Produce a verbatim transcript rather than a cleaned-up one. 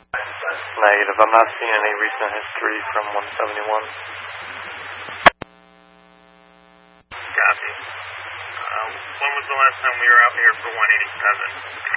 Negative. I'm not seeing any recent history from one seventy-one. Copy. Uh, when was the last time we were out here for one eighty-seven?